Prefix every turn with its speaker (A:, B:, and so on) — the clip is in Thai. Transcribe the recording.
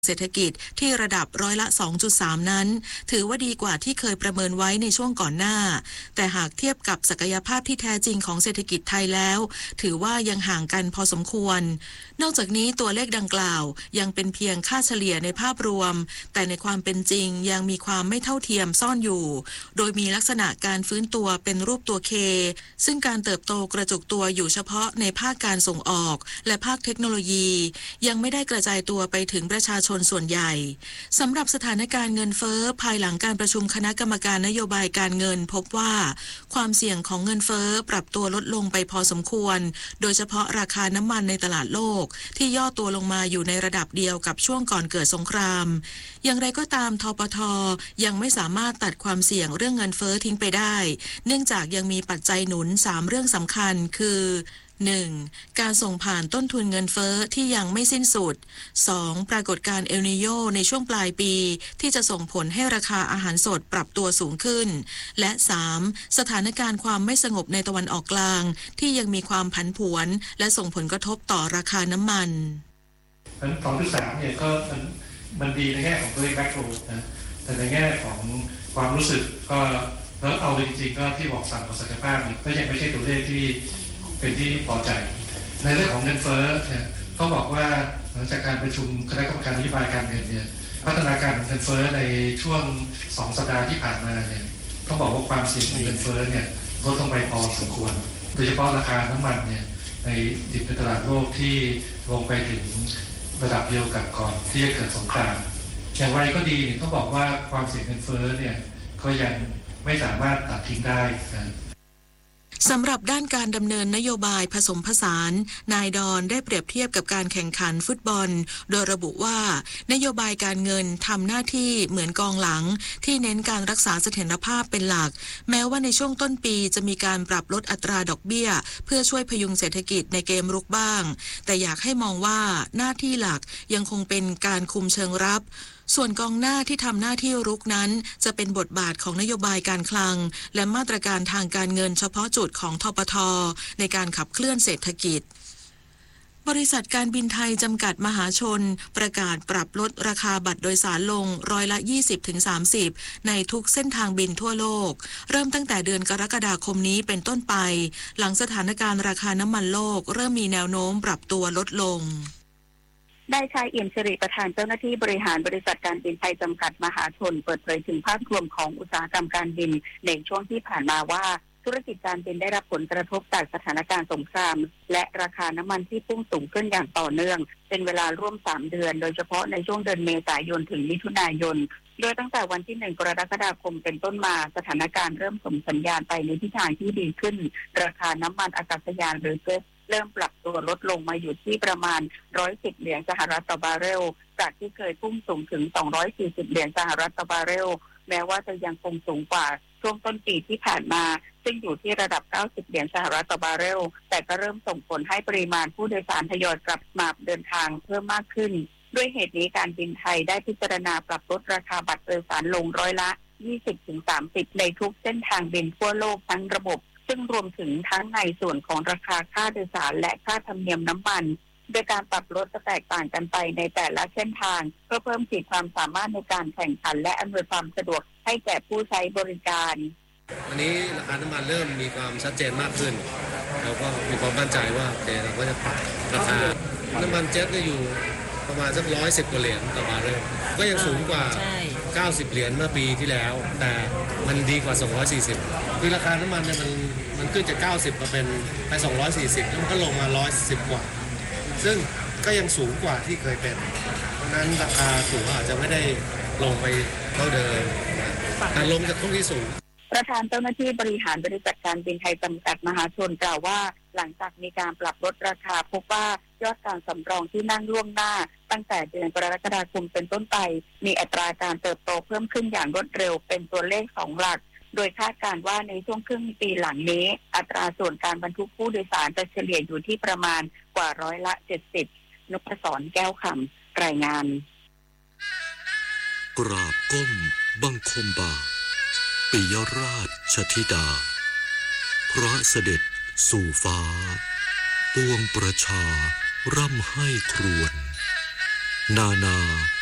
A: เศรษฐกิจที่ระดับร้อยละ 2.3 นั้นถือว่าดีกว่าที่เคยประเมินไว้ในช่วงก่อนหน้าแต่หากเทียบกับศักยภาพที่แท้จริงของเศรษฐกิจไทยแล้วถือว่ายังห่างกันพอสมควรนอกจากนี้ตัวเลขดังกล่าวยังเป็นเพียงค่าเฉลี่ยในภาพรวมแต่ในความเป็นจริงยังมีความไม่เท่าเทียมซ่อนอยู่โดยมีลักษณะการฟื้นตัวเป็นรูปตัวเคซึ่งการเติบโตกระจุกตัวอยู่เฉพาะในภาคการส่งออกและภาคเทคโนโลยียังไม่ได้กระจายตัวไปถึงประชาชนส่วนใหญ่สำหรับสถานการณ์เงินเฟ้อภายหลังการประชุมคณะกรรมการนโยบายการเงินพบว่าความเสี่ยงของเงินเฟ้อปรับตัวลดลงไปพอสมควรโดยเฉพาะราคาน้ำมันในตลาดโลกที่ย่อตัวลงมาอยู่ในระดับเดียวกับช่วงก่อนเกิดสงครามอย่างไรก็ตามธปท.ยังไม่สามารถตัดความเสี่ยงเรื่องเงินเฟ้อทิ้งไปได้เนื่องจากยังมีปัจจัยหนุน3เรื่องสำคัญคือ 1. การส่งผ่านต้นทุนเงินเฟ้อที่ยังไม่สิ้นสุด 2. ปรากฏการณ์เอลนีโญในช่วงปลายปีที่จะส่งผลให้ราคาอาหารสดปรับตัวสูงขึ้นและ 3. สถานการณ์ความไม่สงบในตะวันออกกลางที่ยังมีความผันผวนและส่งผลกระทบต่อราคาน้ำมัน
B: 2.3 เนี่ยก็มันดีในแง่ของตัวเลขแบ็คโฟร์นะแต่ในแง่ของความรู้สึกก็แล้วเอาจริงๆก็ที่บอกสั่งของศักยภาพก็ยังไม่ใช่ตัวเลขที่เป็นที่พอใจในเรื่องของเงินเฟ้อเนี่ยต้องบอกว่าหลังจากการประชุมคณะกรรมการนโยบายการเงินเนี่ยพัฒนาการของเงินเฟ้อในช่วง2สัปดาห์ที่ผ่านมาเนี่ยต้องบอกว่าความเสี่ยงของเงินเฟ้อเนี่ยลดลงไปพอสมควรโดยเฉพาะราคาน้ำมันเนี่ยในดิบในตลาดโลกที่ลงไปถึงระดับเดียวกับก่อนที่จะเกิดสงครามอย่างไรก็ดีต้องบอกว่าความเสี่ยงเงินเฟ้อเนี่ยก็ยังไม่สามารถตัดทิ้งได้นะ
A: สำหรับด้านการดำเนินนโยบายผสมผสานนายดอนได้เปรียบเทียบกับการแข่งขันฟุตบอลโดยระบุว่านโยบายการเงินทำหน้าที่เหมือนกองหลังที่เน้นการรักษาเสถียรภาพเป็นหลักแม้ว่าในช่วงต้นปีจะมีการปรับลดอัตราดอกเบี้ยเพื่อช่วยพยุงเศรษฐกิจในเกมรุกบ้างแต่อยากให้มองว่าหน้าที่หลักยังคงเป็นการคุมเชิงรับส่วนกองหน้าที่ทำหน้าที่รุกนั้นจะเป็นบทบาทของนโยบายการคลังและมาตรการทางการเงินเฉพาะจุดของธปท.ในการขับเคลื่อนเศรษฐกิจบริษัทการบินไทยจำกัดมหาชนประกาศปรับลดราคาบัตรโดยสารลงร้อยละ 20-30 ในทุกเส้นทางบินทั่วโลกเริ่มตั้งแต่เดือนกรกฎาคมนี้เป็นต้นไปหลังสถานการณ์ราคาน้ำมันโลกเริ่มมีแนวโน้มปรับตัวลดลง
C: ได้ชายเอี่ยมสิริประธานเจ้าหน้าที่บริหารบริษัทการบินไทยจำกัดมหาชนเปิดเผยถึงภาพรวมของอุตสาหกรรมการบินในช่วงที่ผ่านมาว่าธุรกิจการบินได้รับผลกระทบจากสถานการณ์สงครามและราคาน้ำมันที่พุ่งสูงขึ้นอย่างต่อเนื่องเป็นเวลาร่วม3 เดือนโดยเฉพาะในช่วงเดือนเมษายนถึงมิถุนายนโดยตั้งแต่วันที่1 กรกฎาคมเป็นต้นมาสถานการณ์เริ่มส่งสัญญาณไปในทิศทางที่ดีขึ้นราคาน้ำมันอากาศยานหรือเจเริ่มปรับตัวลดลงมาอยู่ที่ประมาณ$110ต่อบาร์เรลจากที่เคยพุ่งสูงถึง$240ต่อบาร์เรลแม้ว่าจะยังคงสูงกว่าช่วงต้นปีที่ผ่านมาซึ่งอยู่ที่ระดับ$90ต่อบาร์เรลแต่ก็เริ่มส่งผลให้ปริมาณผู้โดยสารทยอยกลับมาเดินทางเพิ่มมากขึ้นด้วยเหตุนี้การบินไทยได้พิจารณาปรับลดราคาบัตรโดยสารลงร้อยละ 20-30 ในทุกเส้นทางบินทั่วโลกทั้งระบบซึ่งรวมถึงทั้งในส่วนของราคาค่าโดยสารและค่าธรรมเนียมน้ำมันโดยการปรับลดจะแตกต่างกันไปในแต่ละเส้นทางเพื่อเพิ่มขีดความสามารถในการแข่งขันและอำนวยความสะดวกให้แก่ผู้ใช้บริการ
D: วันนี้ราคาน้ำมันเริ่มมีความชัดเจนมากขึ้นเราก็มีความมั่นใจว่าโอเคเราก็จะปรับราคาน้ำมันเจ็ตก็อยู่ประมาณสัก$110 กว่าต่อบาร์เรลก็ยังสูงกว่า$90เมื่อปีที่แล้วแต่มันดีกว่า240คือราคาน้ำมันเนี่ยมันขึ้นจาก90มาเป็นไป240แล้วมันก็ลงมา110กว่าซึ่งก็ยังสูงกว่าที่เคยเป็นเพราะนั้นราคาสูงอาจจะไม่ได้ลงไปเท่าเดิมแต่ลงจากตรงที่สูง
C: ประธานเจ้าหน้าที่บริหารบริษัทการบินไทยจำกัดมหาชนกล่าวว่าหลังจากมีการปรับลดราคาพบว่ายอดการสำรองที่นั่งล่วงหน้าตั้งแต่เดือนกรกฎาคมเป็นต้นไปมีอัตราการเติบโตเพิ่มขึ้นอย่างรวดเร็วเป็นตัวเลข2 หลักโดยคาดการณ์ว่าในช่วงครึ่งปีหลังนี้อัตราส่วนการบรรทุกผู้โดยสารจะเฉลี่ยอยู่ที่ประมาณกว่า70%นพศรแก้วคำรายงาน
E: กราบก้มบังคมบาปิยราชธิดาพระเสด็จสู่ฟ้าปวงประชาร่ำให้ครวญนานา